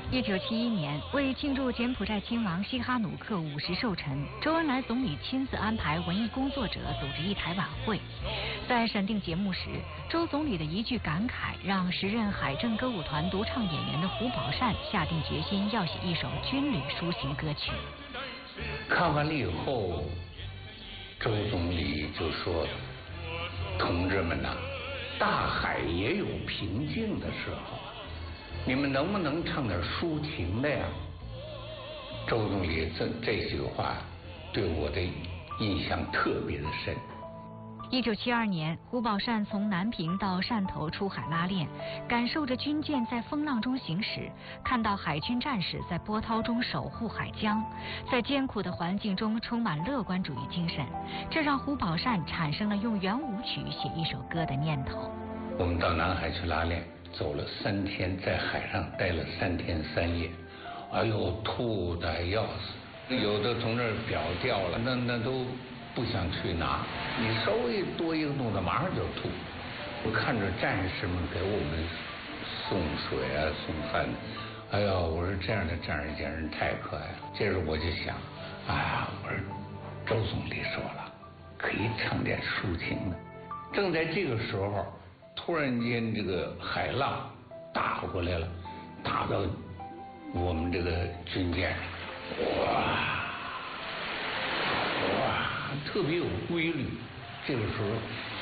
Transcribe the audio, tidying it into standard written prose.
1971年，为庆祝柬埔寨亲王西哈努克50寿辰，周恩来总理亲自安排文艺工作者组织一台晚会。在审定节目时，周总理的一句感慨，让时任海政歌舞团独唱演员的胡宝善下定决心要写一首军旅抒情歌曲。 看完了以后，周总理就说：“同志们呐，大海也有平静的时候。”你们能不能唱点抒情的呀？周总理这句话对我的印象特别的深。 1972年，胡宝善从南平到汕头出海拉练，感受着军舰在风浪中行驶，看到海军战士在波涛中守护海疆，在艰苦的环境中充满乐观主义精神，这让胡宝善产生了用圆舞曲写一首歌的念头。 我们到南海去拉练，走了3天，在海上待了3天3夜，哎呦，吐得要死！有的从那儿表掉了，那都不想去拿，你稍微多一个动作，马上就吐。我看着战士们给我们送水啊、送饭，哎呀，我说这样的战士简直太可爱了。接着我就想，哎呀，我说周总理说了，可以唱点抒情的。正在这个时候，突然间这个海浪打过来了，打到我们这个军舰上，哇，特别有规律。这个时候